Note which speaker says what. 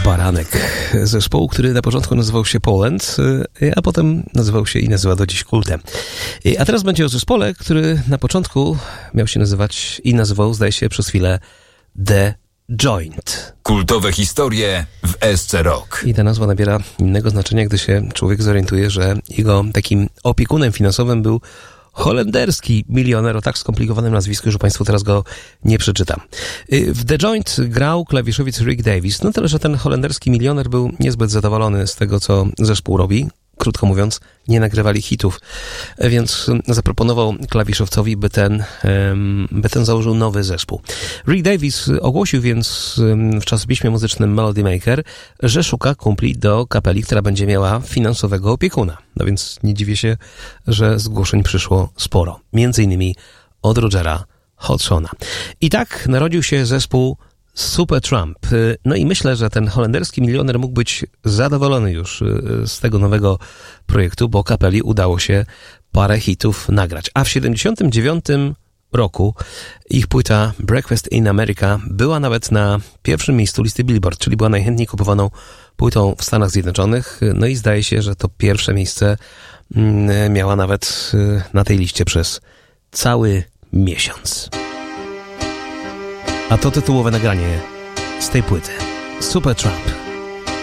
Speaker 1: Baranek. Zespołu, który na początku nazywał się Poland, a potem nazywał się i nazywa do dziś Kultem. A teraz będzie o zespole, który na początku miał się nazywać i nazywał, zdaje się, przez chwilę The Joint.
Speaker 2: Kultowe historie w SC Rock.
Speaker 1: I ta nazwa nabiera innego znaczenia, gdy się człowiek zorientuje, że jego takim opiekunem finansowym był holenderski milioner o tak skomplikowanym nazwisku, że Państwu teraz go nie przeczytam. W The Joint grał klawiszowiec Rick Davies, no tyle, że ten holenderski milioner był niezbyt zadowolony z tego, co zespół robi. Krótko mówiąc, nie nagrywali hitów, więc zaproponował klawiszowcowi, by ten założył nowy zespół. Rick Davies ogłosił więc w czasopiśmie muzycznym Melody Maker, że szuka kumpli do kapeli, która będzie miała finansowego opiekuna. No więc nie dziwię się, że zgłoszeń przyszło sporo. Między innymi od Rogera Hodgsona. I tak narodził się zespół Supertramp. No i myślę, że ten holenderski milioner mógł być zadowolony już z tego nowego projektu, bo kapeli udało się parę hitów nagrać. A w 79 roku ich płyta Breakfast in America była nawet na pierwszym miejscu listy Billboard, czyli była najchętniej kupowaną płytą w Stanach Zjednoczonych. No i zdaje się, że to pierwsze miejsce miała nawet na tej liście przez cały miesiąc. A to tytułowe nagranie z tej płyty. Supertramp.